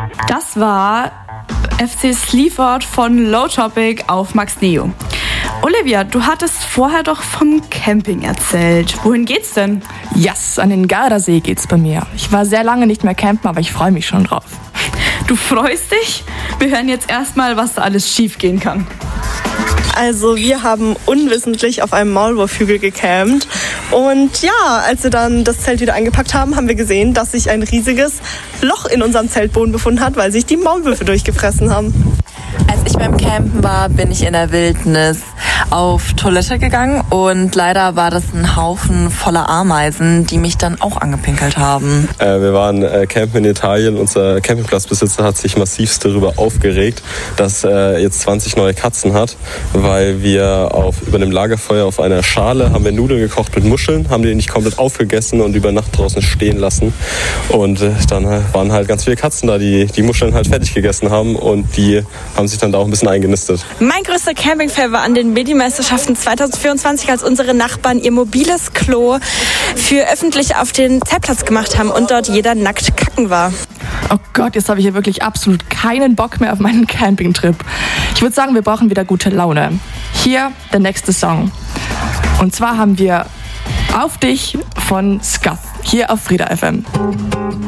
Das war FC Sleaford von Low Topic auf Max Neo. Olivia, du hattest vorher doch vom Camping erzählt. Wohin geht's denn? Yes, an den Gardasee geht's bei mir. Ich war sehr lange nicht mehr campen, aber ich freue mich schon drauf. Du freust dich? Wir hören jetzt erstmal, was da alles schief gehen kann. Also wir haben unwissentlich auf einem Maulwurfhügel gecampt und ja, als wir dann das Zelt wieder eingepackt haben, haben wir gesehen, dass sich ein riesiges Loch in unserem Zeltboden befunden hat, weil sich die Maulwürfe durchgefressen haben. Als ich beim Campen war, bin ich in der Wildnis auf Toilette gegangen und leider war das ein Haufen voller Ameisen, die mich dann auch angepinkelt haben. Wir waren campen in Italien. Unser Campingplatzbesitzer hat sich massivst darüber aufgeregt, dass er jetzt 20 neue Katzen hat, weil wir über dem Lagerfeuer auf einer Schale haben wir Nudeln gekocht mit Muscheln, haben die nicht komplett aufgegessen und über Nacht draußen stehen lassen. Und dann waren halt ganz viele Katzen da, die Muscheln halt fertig gegessen haben und die haben sich dann da auch ein bisschen eingenistet. Mein größter Campingfail war an den Medi-Meisterschaften 2024, als unsere Nachbarn ihr mobiles Klo für öffentlich auf den Zeltplatz gemacht haben und dort jeder nackt kacken war. Oh Gott, jetzt habe ich hier wirklich absolut keinen Bock mehr auf meinen Campingtrip. Ich würde sagen, wir brauchen wieder gute Laune. Hier der nächste Song. Und zwar haben wir Auf dich von Scuff hier auf Frieda FM.